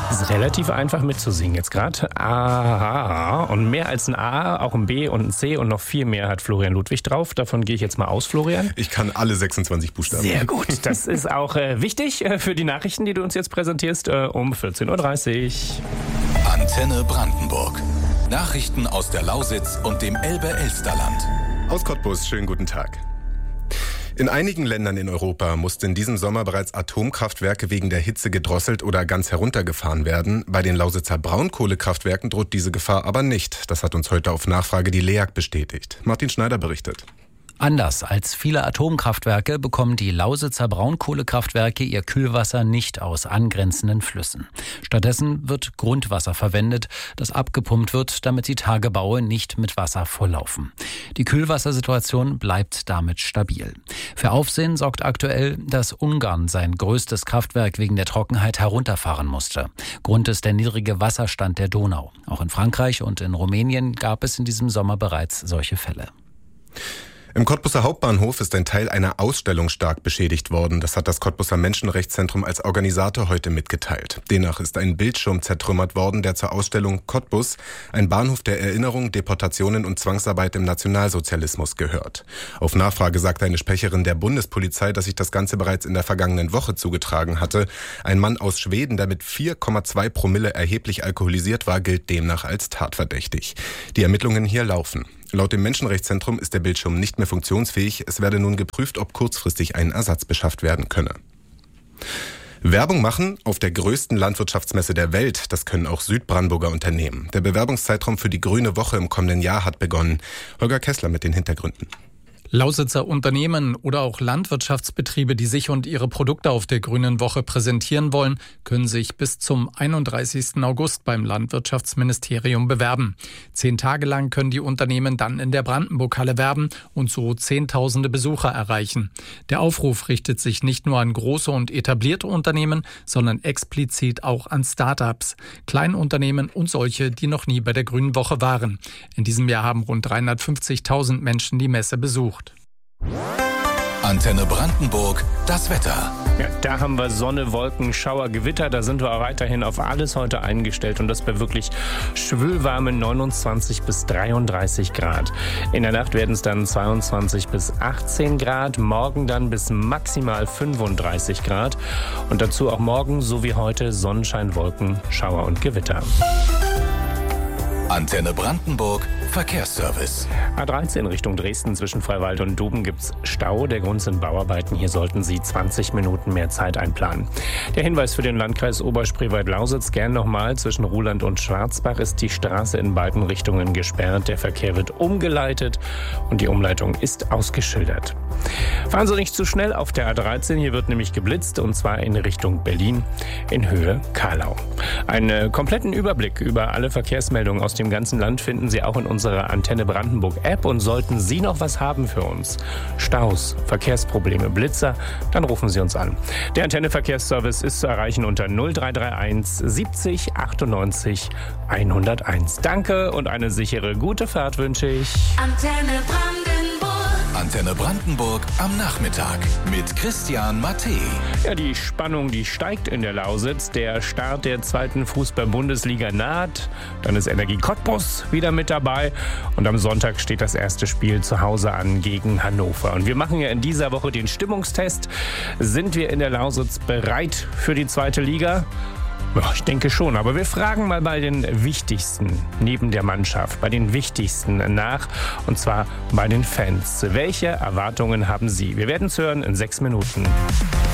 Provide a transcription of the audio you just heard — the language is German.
Es ist relativ einfach mitzusingen jetzt gerade. A und mehr als ein A, auch ein B und ein C und noch viel mehr hat Florian Ludwig drauf. Davon gehe ich jetzt mal aus, Florian. Ich kann alle 26 Buchstaben. Sehr gut. Das ist auch wichtig für die Nachrichten, die du uns jetzt präsentierst um 14.30 Uhr. Antenne Brandenburg. Nachrichten aus der Lausitz und dem Elbe-Elsterland. Aus Cottbus, schönen guten Tag. In einigen Ländern in Europa mussten in diesem Sommer bereits Atomkraftwerke wegen der Hitze gedrosselt oder ganz heruntergefahren werden. Bei den Lausitzer Braunkohlekraftwerken droht diese Gefahr aber nicht. Das hat uns heute auf Nachfrage die LEAG bestätigt. Martin Schneider berichtet. Anders als viele Atomkraftwerke bekommen die Lausitzer Braunkohlekraftwerke ihr Kühlwasser nicht aus angrenzenden Flüssen. Stattdessen wird Grundwasser verwendet, das abgepumpt wird, damit die Tagebaue nicht mit Wasser volllaufen. Die Kühlwassersituation bleibt damit stabil. Für Aufsehen sorgt aktuell, dass Ungarn sein größtes Kraftwerk wegen der Trockenheit herunterfahren musste. Grund ist der niedrige Wasserstand der Donau. Auch in Frankreich und in Rumänien gab es in diesem Sommer bereits solche Fälle. Im Cottbuser Hauptbahnhof ist ein Teil einer Ausstellung stark beschädigt worden. Das hat das Cottbuser Menschenrechtszentrum als Organisator heute mitgeteilt. Demnach ist ein Bildschirm zertrümmert worden, der zur Ausstellung Cottbus, ein Bahnhof der Erinnerung, Deportationen und Zwangsarbeit im Nationalsozialismus, gehört. Auf Nachfrage sagte eine Sprecherin der Bundespolizei, dass sich das Ganze bereits in der vergangenen Woche zugetragen hatte. Ein Mann aus Schweden, der mit 4,2 Promille erheblich alkoholisiert war, gilt demnach als tatverdächtig. Die Ermittlungen hier laufen. Laut dem Menschenrechtszentrum ist der Bildschirm nicht mehr funktionsfähig. Es werde nun geprüft, ob kurzfristig ein Ersatz beschafft werden könne. Werbung machen auf der größten Landwirtschaftsmesse der Welt, das können auch Südbrandenburger Unternehmen. Der Bewerbungszeitraum für die Grüne Woche im kommenden Jahr hat begonnen. Holger Kessler mit den Hintergründen. Lausitzer Unternehmen oder auch Landwirtschaftsbetriebe, die sich und ihre Produkte auf der Grünen Woche präsentieren wollen, können sich bis zum 31. August beim Landwirtschaftsministerium bewerben. 10 Tage lang können die Unternehmen dann in der Brandenburg-Halle werben und so Zehntausende Besucher erreichen. Der Aufruf richtet sich nicht nur an große und etablierte Unternehmen, sondern explizit auch an Start-ups, Kleinunternehmen und solche, die noch nie bei der Grünen Woche waren. In diesem Jahr haben rund 350.000 Menschen die Messe besucht. Antenne Brandenburg, das Wetter. Ja, da haben wir Sonne, Wolken, Schauer, Gewitter. Da sind wir auch weiterhin auf alles heute eingestellt und das bei wirklich schwülwarmen 29 bis 33 Grad. In der Nacht werden es dann 22 bis 18 Grad, morgen dann bis maximal 35 Grad und dazu auch morgen, so wie heute, Sonnenschein, Wolken, Schauer und Gewitter. Antenne Brandenburg, Verkehrsservice. A13 Richtung Dresden zwischen Freiwald und Duben gibt's Stau. Der Grund sind Bauarbeiten. Hier sollten Sie 20 Minuten mehr Zeit einplanen. Der Hinweis für den Landkreis Oberspreewald-Lausitz. Gern nochmal. Zwischen Ruhland und Schwarzbach ist die Straße in beiden Richtungen gesperrt. Der Verkehr wird umgeleitet und die Umleitung ist ausgeschildert. Fahren Sie nicht zu schnell auf der A13. Hier wird nämlich geblitzt und zwar in Richtung Berlin in Höhe Karlau. Einen kompletten Überblick über alle Verkehrsmeldungen aus dem ganzen Land finden Sie auch in unserer Antenne Brandenburg App und sollten Sie noch was haben für uns, Staus, Verkehrsprobleme, Blitzer, dann rufen Sie uns an. Der Antenne Verkehrsservice ist zu erreichen unter 0331 70 98 101. Danke und eine sichere gute Fahrt wünsche ich. Antenne Brandenburg am Nachmittag mit Christian Mathé. Ja, die Spannung, die steigt in der Lausitz. Der Start der 2. Fußball-Bundesliga naht. Dann ist Energie Cottbus wieder mit dabei. Und am Sonntag steht das erste Spiel zu Hause an gegen Hannover. Und wir machen ja in dieser Woche den Stimmungstest. Sind wir in der Lausitz bereit für die 2. Liga? Ja, ich denke schon, aber wir fragen mal bei den Wichtigsten neben der Mannschaft, bei den Wichtigsten nach, und zwar bei den Fans. Welche Erwartungen haben Sie? Wir werden es hören in 6 Minuten.